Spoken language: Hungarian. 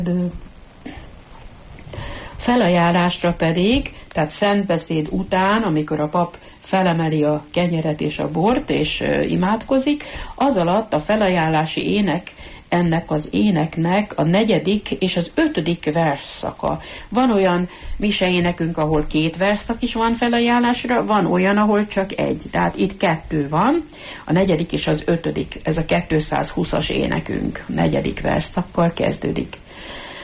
Felajánlásra pedig, tehát szentbeszéd után, amikor a pap felemeli a kenyeret és a bort, és imádkozik, az alatt a felajánlási ének, ennek az éneknek a 4. és az 5. versszaka. Van olyan miseénekünk, ahol 2 versszak is van felajánlásra, van olyan, ahol csak 1. Tehát itt 2 van, a 4. és az 5. Ez a 220-as énekünk, 4. versszakkal kezdődik.